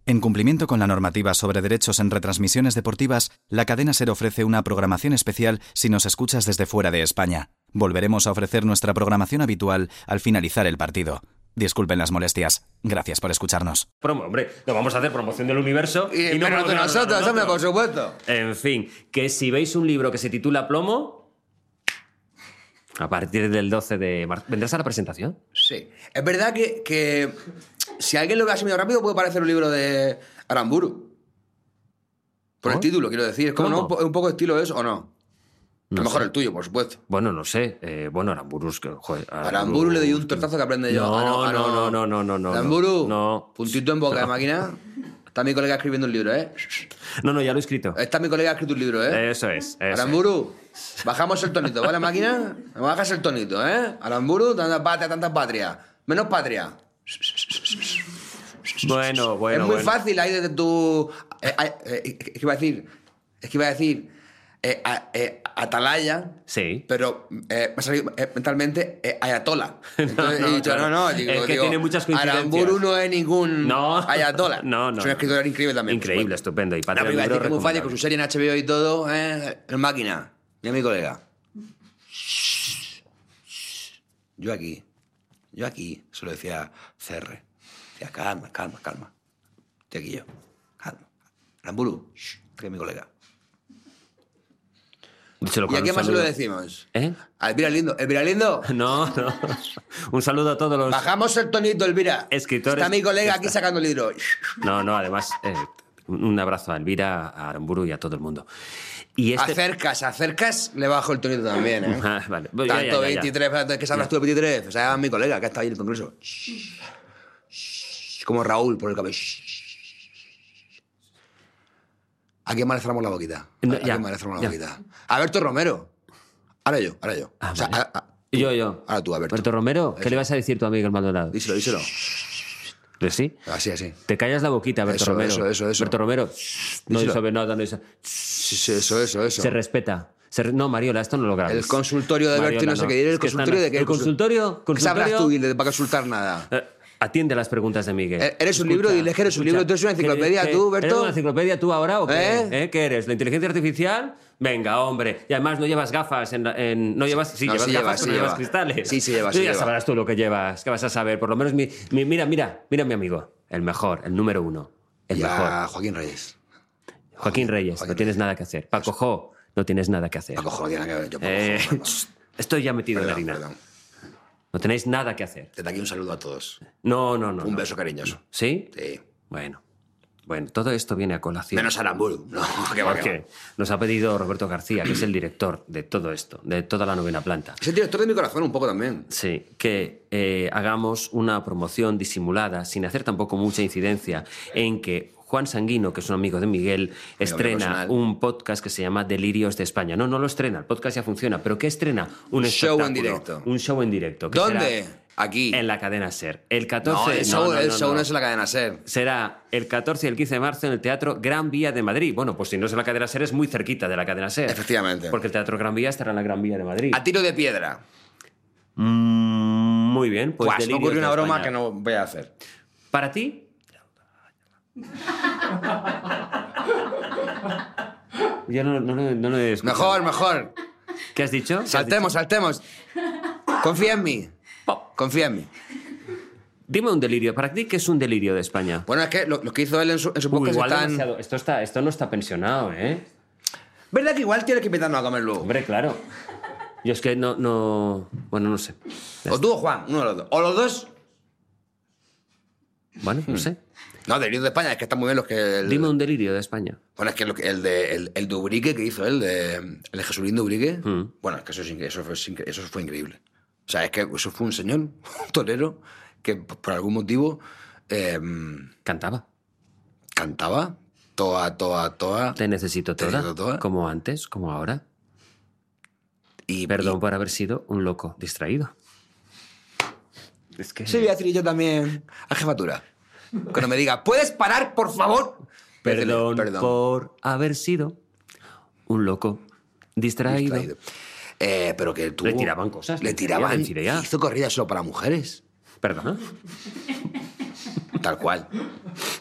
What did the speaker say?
En cumplimiento con la normativa sobre derechos en retransmisiones deportivas, la cadena SER ofrece una programación especial si nos escuchas desde fuera de España. Volveremos a ofrecer nuestra programación habitual al finalizar el partido. Disculpen las molestias. Gracias por escucharnos. Hombre, no vamos a hacer promoción del universo y no de nosotros, hombre, por supuesto. En fin, que si veis un libro que se titula Plomo, a partir del 12 de marzo... ¿Vendrás a la presentación? Sí. Es verdad que si alguien lo ve así medio rápido puede parecer un libro de Aramburu. Por el título, quiero decir. Es como ¿no? un poco estilo eso, ¿o no? No a lo mejor el tuyo, por supuesto. Bueno, no sé. Aramburu es que... Joder, Aramburu le doy un tortazo que aprende yo. No. Aramburu, no. Puntito en boca de máquina. Está mi colega escribiendo un libro, ¿eh? No, ya lo he escrito. Está mi colega escrito un libro, ¿eh? Eso es. Aramburu, bajamos el tonito, ¿vale, máquina? Me bajas el tonito, ¿eh? Aramburu, tanta patria. Menos patria. Bueno. Es muy fácil ahí desde tu... ¿Qué iba a decir? Atalaya, sí. Pero me ha salido mentalmente ayatola. Entonces he dicho, digo, tiene muchas coincidencias. Aramburu no es ningún ayatola. No. Es un escritor increíble también. Increíble, estupendo. Y para que es muy fácil con su serie en HBO y todo, en máquina. Mira mi colega. Yo aquí, se lo decía CR. Decía, calma. Estoy aquí yo. Calma. Aramburu, que es mi colega. ¿Y a quién más se lo decimos? ¿A Elvira Lindo? ¿Elvira Lindo? No. Un saludo a todos los... Bajamos el tonito, Elvira. Escritores. Está mi colega aquí sacando el libro. No, además, un abrazo a Elvira, a Aramburu y a todo el mundo. Y Acercas, le bajo el tonito también, ¿eh? Vale. Tanto 23, ¿qué sabes tú de 23? O sea, mi colega, que está ahí en el congreso. Como Raúl por el cabello. ¿A quién más le cerramos la boquita? Alberto Romero. Ahora yo. Yo. Ahora tú, Alberto. Alberto Romero, ¿qué le vas a decir tú a Miguel Maldonado? Díselo. ¿Sí? Así. Te callas la boquita, Alberto Romero. Eso. Alberto Romero, no dice nada, no dice... Sí, eso. Se respeta. No, Mariola, esto no lo grabes. El consultorio de Alberto, no sé qué. ¿El consultorio de qué? ¿El consultorio? ¿Qué sabrás tú para consultar nada? Atiende a las preguntas de Miguel. ¿Eres un libro? Diles que eres un libro. ¿Tú eres una enciclopedia, tú, Berto? ¿Eres una enciclopedia tú ahora o qué? ¿Qué eres? ¿La inteligencia artificial? Venga, hombre. Y además no llevas gafas no llevas... Sí, llevas gafas, pero no llevas cristales. Sí, llevas. Ya sabrás tú lo que llevas. ¿Qué vas a saber? Por lo menos mira mi amigo. El mejor, el número uno. El mejor. Joaquín Reyes. Joaquín Reyes, no tienes nada que hacer. Paco Jo, no tienes nada que hacer. Paco Jo no tiene nada que ver. Estoy ya metido en la harina. Perdón. No tenéis nada que hacer. Desde aquí un saludo a todos. No. Un beso cariñoso. ¿Sí? Sí. Bueno, todo esto viene a colación. Menos Aramburu. No, ¿Qué? Nos ha pedido Roberto García, que es el director de todo esto, de toda la novena planta. Es el director de mi corazón un poco también. Sí, que hagamos una promoción disimulada, sin hacer tampoco mucha incidencia, en que Juan Sanguino, que es un amigo de Miguel, estrena un podcast que se llama Delirios de España. No lo estrena, el podcast ya funciona, pero ¿qué estrena? Un show en directo. Un show en directo. ¿Dónde? Aquí. En la cadena SER. El 14... No, el show no es en la cadena SER. Será el 14 y el 15 de marzo en el Teatro Gran Vía de Madrid. Bueno, pues si no es en la cadena SER, es muy cerquita de la cadena SER. Efectivamente. Porque el Teatro Gran Vía estará en la Gran Vía de Madrid. A tiro de piedra. Muy bien. Pues me ocurrió una broma que no voy a hacer. ¿Para ti? Yo no lo he escuchado. Mejor. ¿Qué has dicho? Saltemos. Confía en mí. Dime un delirio. ¿Para ti qué es un delirio de España? Bueno, es que lo que hizo él en su podcast igual están... Esto no está pensionado, ¿eh? ¿Verdad que igual tienes que invitarnos a comer luego? Hombre, claro. Yo es que no... Bueno, no sé. O tú o Juan, uno de los dos. O los dos. Bueno, no sé. No, delirio de España, es que están muy bien los que... Dime un delirio de España. Bueno, es que el de Ubrique que hizo él, el de Jesulín de Ubrique, bueno, es que eso fue increíble. O sea, es que eso fue un señor, un torero, que por algún motivo... Cantaba. Toa. Te necesito toda. Como antes, como ahora. Perdón por haber sido un loco distraído. Es que... Sí, voy a decir yo también a jefatura. Cuando me diga, ¿puedes parar, por favor? Perdón por haber sido un loco distraído. Pero que tuvo... Le tiraban cosas. Hizo corridas solo para mujeres. ¿Perdón? Tal cual.